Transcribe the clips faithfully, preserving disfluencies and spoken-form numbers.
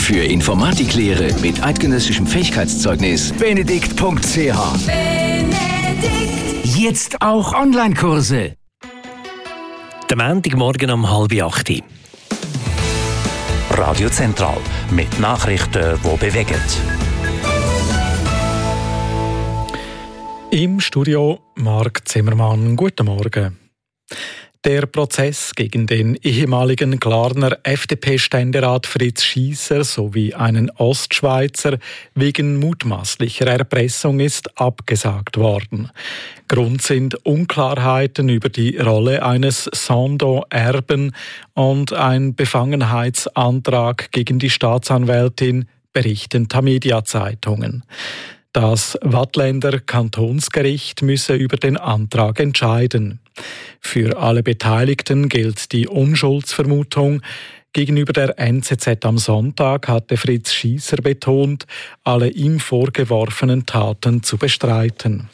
Für Informatiklehre mit eidgenössischem Fähigkeitszeugnis benedikt punkt c h. Benedikt. Jetzt auch Online-Kurse. Der Montagmorgen um halb acht. Radio Zentral mit Nachrichten, die bewegen. Im Studio Marc Zimmermann. Guten Morgen. Der Prozess gegen den ehemaligen Glarner F D P-Ständerat Fritz Schiesser sowie einen Ostschweizer wegen mutmaßlicher Erpressung ist abgesagt worden. Grund sind Unklarheiten über die Rolle eines Sando-Erben und ein Befangenheitsantrag gegen die Staatsanwältin, berichten Tamedia-Zeitungen. Das Waadtländer Kantonsgericht müsse über den Antrag entscheiden. Für alle Beteiligten gilt die Unschuldsvermutung. Gegenüber der N Z Z am Sonntag hatte Fritz Schiesser betont, alle ihm vorgeworfenen Taten zu bestreiten.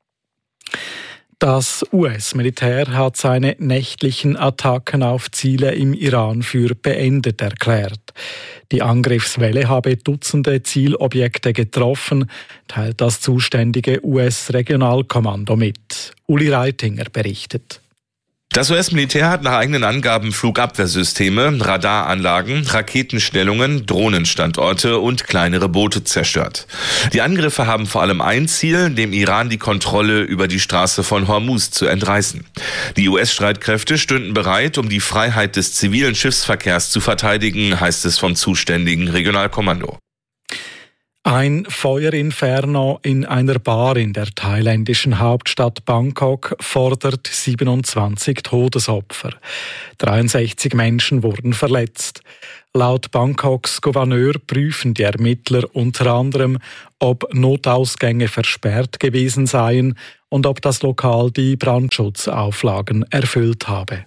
Das U S-Militär hat seine nächtlichen Attacken auf Ziele im Iran für beendet erklärt. Die Angriffswelle habe Dutzende Zielobjekte getroffen, teilt das zuständige U S-Regionalkommando mit. Uli Reitinger berichtet. Das U S-Militär hat nach eigenen Angaben Flugabwehrsysteme, Radaranlagen, Raketenstellungen, Drohnenstandorte und kleinere Boote zerstört. Die Angriffe haben vor allem ein Ziel, dem Iran die Kontrolle über die Straße von Hormuz zu entreißen. Die U S-Streitkräfte stünden bereit, um die Freiheit des zivilen Schiffsverkehrs zu verteidigen, heißt es vom zuständigen Regionalkommando. Ein Feuerinferno in einer Bar in der thailändischen Hauptstadt Bangkok fordert siebenundzwanzig Todesopfer. dreiundsechzig Menschen wurden verletzt. Laut Bangkoks Gouverneur prüfen die Ermittler unter anderem, ob Notausgänge versperrt gewesen seien und ob das Lokal die Brandschutzauflagen erfüllt habe.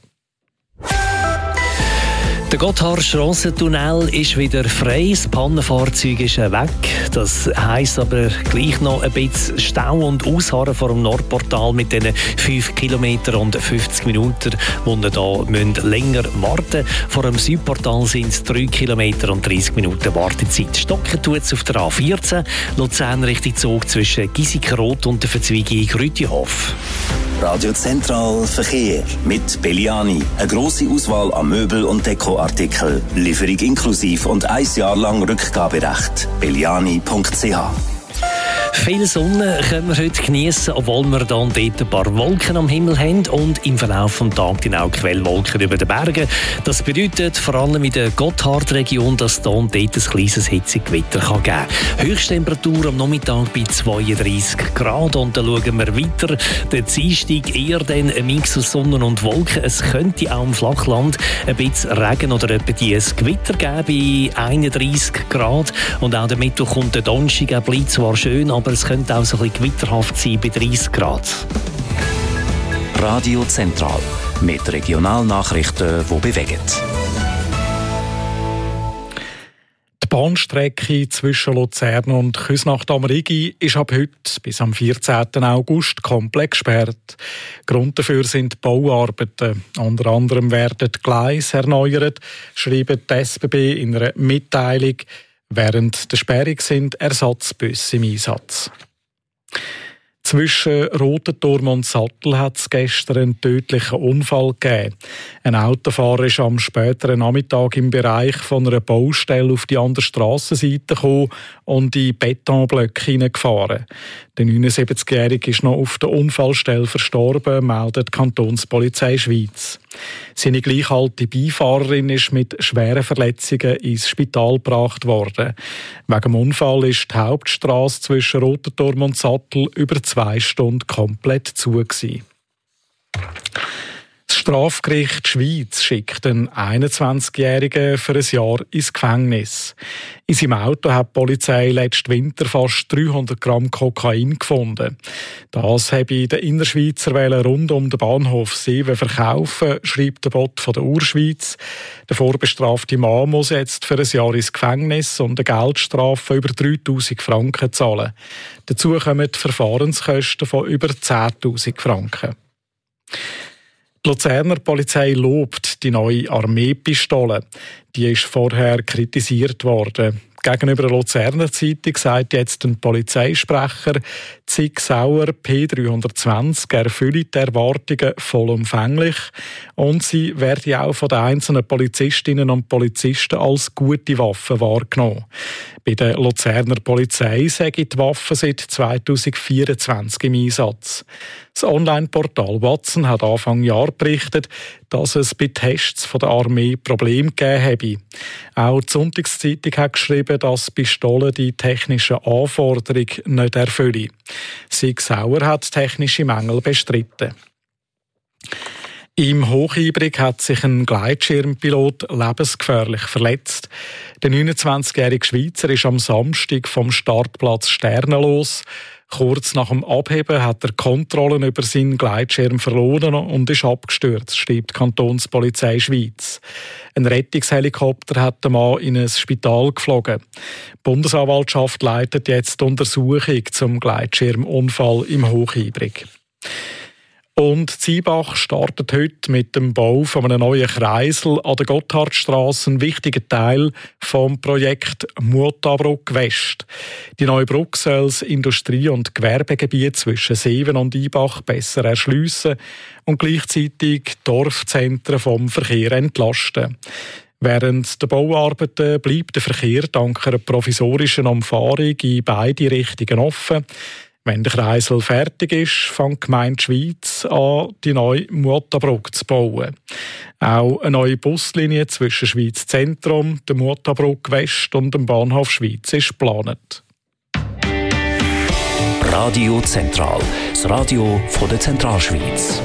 Der Gotthardstrassentunnel ist wieder frei, das Pannenfahrzeug ist weg. Das heisst aber gleich noch ein bisschen Stau und Ausharren vor dem Nordportal mit diesen fünf Kilometern und fünfzig Minuten, wo wir da müssen länger warten müssen. Vor dem Südportal sind es drei Kilometer und dreißig Minuten Wartezeit. Stocken tut es auf der A vierzehn, Luzern Richtung Zug zwischen Giesikenroth und der Verzweigung Rütihof. Radio Zentral Verkehr mit Belliani. Eine grosse Auswahl an Möbel- und Dekoartikeln. Lieferung inklusiv und ein Jahr lang Rückgaberecht. belliani punkt c h. Viel Sonne können wir heute geniessen, obwohl wir dann dort ein paar Wolken am Himmel haben und im Verlauf des Tages dann auch Quellwolken über den Bergen. Das bedeutet vor allem in der Gotthardregion, dass es dann dort ein kleines Hitzegewitter geben kann. Höchsttemperatur am Nachmittag bei zweiunddreißig Grad und dann schauen wir weiter. Der Dienstag eher dann ein Mix aus Sonne und Wolken. Es könnte auch im Flachland ein bisschen Regen oder etwa ein Gewitter geben bei einunddreißig Grad und auch der Mittwoch und der Donnerstag er bleibt zwar schön, aber es könnte auch so ein bisschen gewitterhaft sein bei dreißig Grad. Radio Zentral mit Regionalnachrichten, die bewegen. Die Bahnstrecke zwischen Luzern und Küsnacht am Rigi ist ab heute bis am vierzehnten August komplett gesperrt. Grund dafür sind Bauarbeiten. Unter anderem werden die Gleise erneuert, schreibt die S B B in einer Mitteilung. Während der Sperrung sind Ersatzbusse im Einsatz. Zwischen Rotenturm und Sattel hat es gestern einen tödlichen Unfall gegeben. Ein Autofahrer ist am späteren Nachmittag im Bereich von einer Baustelle auf die andere Strassenseite gekommen und in Betonblöcke hineingefahren. Der neunundsiebzigjährige ist noch auf der Unfallstelle verstorben, meldet die Kantonspolizei Schweiz. Seine gleich alte Beifahrerin ist mit schweren Verletzungen ins Spital gebracht worden. Wegen dem Unfall ist die Hauptstrasse zwischen Rotenturm und Sattel über zwei Stunden komplett zu gewesen. Das Strafgericht Schweiz schickt einen einundzwanzigjährigen für ein Jahr ins Gefängnis. In seinem Auto hat die Polizei letzten Winter fast dreihundert Gramm Kokain gefunden. Das habe der Innerschweizer Welle rund um den Bahnhof Seewen verkaufen, schreibt der Bot von der Urschweiz. Der vorbestrafte Mann muss jetzt für ein Jahr ins Gefängnis und eine Geldstrafe von über dreitausend Franken zahlen. Dazu kommen die Verfahrenskosten von über zehntausend Franken. Die Luzerner Polizei lobt die neue Armeepistole. Die ist vorher kritisiert worden. Gegenüber der Luzerner Zeitung sagt jetzt ein Polizeisprecher, die Sig Sauer P dreihundertzwanzig erfülle die Erwartungen vollumfänglich und sie werde auch von den einzelnen Polizistinnen und Polizisten als gute Waffe wahrgenommen. Bei der Luzerner Polizei sei die Waffe seit zweitausendvierundzwanzig im Einsatz. Das Online-Portal Watson hat Anfang Jahr berichtet, dass es bei Tests von der Armee Probleme gegeben habe. Auch die Sonntagszeitung hat geschrieben, dass die Pistole die technischen Anforderungen nicht erfülle. Sig Sauer hat technische Mängel bestritten. Im Hochhybrig hat sich ein Gleitschirmpilot lebensgefährlich verletzt. Der neunundzwanzigjährige Schweizer ist am Samstag vom Startplatz sternenlos. Kurz nach dem Abheben hat er Kontrollen über seinen Gleitschirm verloren und ist abgestürzt, schreibt die Kantonspolizei Schweiz. Ein Rettungshelikopter hat den Mann in ein Spital geflogen. Die Bundesanwaltschaft leitet jetzt die Untersuchung zum Gleitschirmunfall im Hochhybrig. Und Ziebach startet heute mit dem Bau von einem neuen Kreisel an der Gotthardstrasse, ein wichtiger Teil vom Projekt Mutabruk West. Die neue Brücke soll das Industrie- und Gewerbegebiet zwischen Seewen und Ibach besser erschliessen und gleichzeitig Dorfzentren vom Verkehr entlasten. Während der Bauarbeiten bleibt der Verkehr dank einer provisorischen Umfahrung in beide Richtungen offen. Wenn der Kreisel fertig ist, fängt die Gemeinde Schweiz an, die neue Mutabruk zu bauen. Auch eine neue Buslinie zwischen Schweiz Zentrum, der Mutabruk West und dem Bahnhof Schweiz ist geplant. Radio Zentral, das Radio von der Zentralschweiz.